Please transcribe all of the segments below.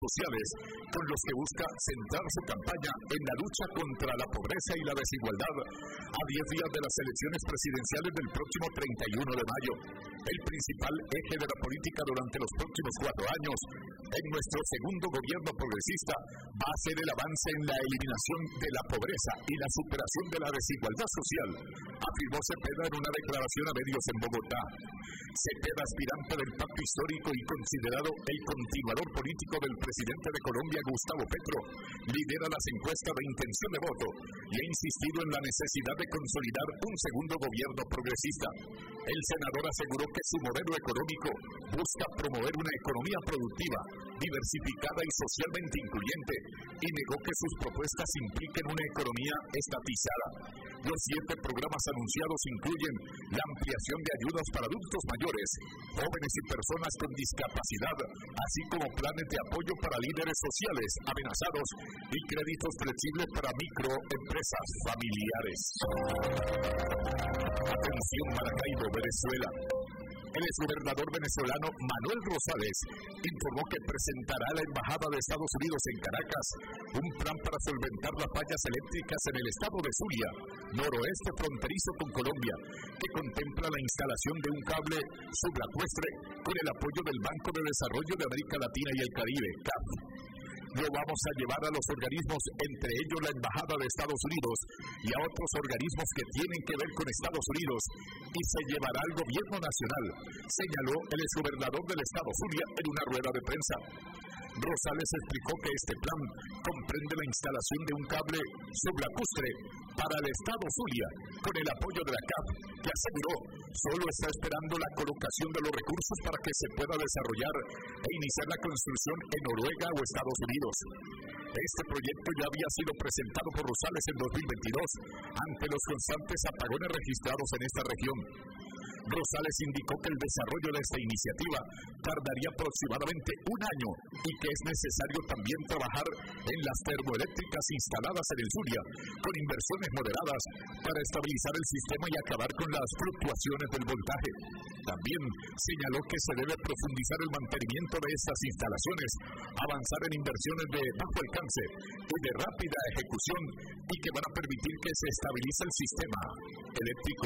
sociales con los que busca centrar su campaña en la lucha contra la pobreza y la desigualdad a 10 días de las elecciones presidenciales del próximo 31 de mayo. El principal eje de la política durante los próximos 4 años en nuestro segundo gobierno progresista va a ser el avance en la eliminación de la pobreza y la superación de la desigualdad social, afirmó Cepeda en una declaración a medios en Bogotá. Cepeda, aspirante del pacto histórico y considerado el continuador político del presidente de Colombia, Gustavo Petro, lidera las encuestas de intención de voto y ha insistido en la necesidad de consolidar un segundo gobierno progresista. El senador aseguró que su modelo económico busca promover una economía productiva, diversificada y socialmente incluyente, y negó que sus propuestas impliquen una economía estatizada. Los 7 programas anunciados incluyen la ampliación de ayudas para adultos mayores, jóvenes y personas con discapacidad, así como planes de apoyo para líderes sociales amenazados y créditos flexibles para microempresas familiares. Atención, Maracaibo, Venezuela. El exgobernador venezolano Manuel Rosales informó que presentará a la Embajada de Estados Unidos en Caracas un plan para solventar las fallas eléctricas en el estado de Zulia, noroeste fronterizo con Colombia, que contempla la instalación de un cable subacuestre con el apoyo del Banco de Desarrollo de América Latina y el Caribe, CAF. Lo vamos a llevar a los organismos, entre ellos la Embajada de Estados Unidos y a otros organismos que tienen que ver con Estados Unidos, y se llevará al gobierno nacional, señaló el exgobernador del estado Zulia en una rueda de prensa. Rosales explicó que este plan comprende la instalación de un cable sublacustre para el estado Zulia, con el apoyo de la CAF, que aseguró solo está esperando la colocación de los recursos para que se pueda desarrollar e iniciar la construcción en Noruega o Estados Unidos. Este proyecto ya había sido presentado por Rosales en 2022 ante los constantes apagones registrados en esta región. Rosales indicó que el desarrollo de esta iniciativa tardaría aproximadamente un año y que es necesario también trabajar en las termoeléctricas instaladas en el Zulia, con inversiones moderadas para estabilizar el sistema y acabar con las fluctuaciones del voltaje. También señaló que se debe profundizar el mantenimiento de estas instalaciones, avanzar en inversiones de bajo alcance y de rápida ejecución, y que van a permitir que se estabilice el sistema eléctrico.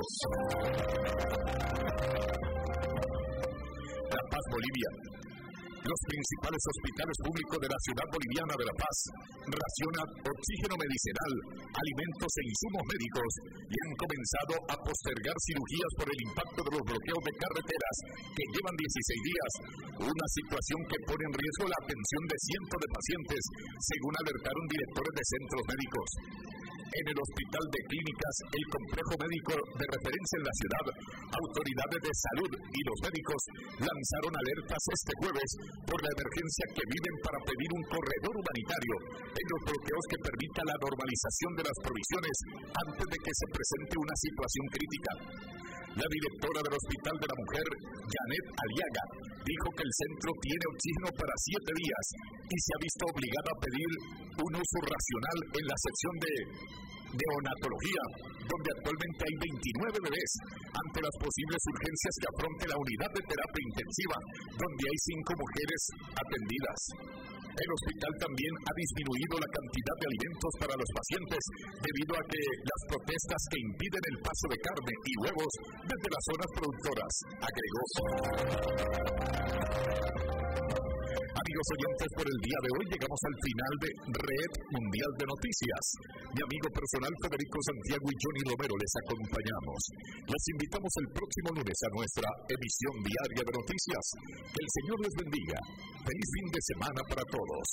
La Paz, Bolivia. Los principales hospitales públicos de la ciudad boliviana de La Paz racionan oxígeno medicinal, alimentos e insumos médicos y han comenzado a postergar cirugías por el impacto de los bloqueos de carreteras que llevan 16 días, una situación que pone en riesgo la atención de cientos de pacientes, según alertaron directores de centros médicos. En el Hospital de Clínicas, el complejo médico de referencia en la ciudad, autoridades de salud y los médicos lanzaron alertas este jueves por la emergencia que viven para pedir un corredor humanitario en los bloqueos que permita la normalización de las provisiones antes de que se presente una situación crítica. La directora del Hospital de la Mujer, Janet Aliaga, dijo que el centro tiene oxígeno para 7 días y se ha visto obligada a pedir un uso racional en la sección de neonatología, donde actualmente hay 29 bebés, ante las posibles urgencias que afronte la unidad de terapia intensiva, donde hay 5 mujeres atendidas. El hospital también ha disminuido la cantidad de alimentos para los pacientes debido a que las protestas que impiden el paso de carne y huevos desde las zonas productoras, agregó. Amigos oyentes, por el día de hoy llegamos al final de Red Mundial de Noticias. Mi amigo personal Federico Santiago y Johnny Romero les acompañamos. Les invitamos el próximo lunes a nuestra emisión diaria de noticias. Que el Señor les bendiga. Feliz fin de semana para todos.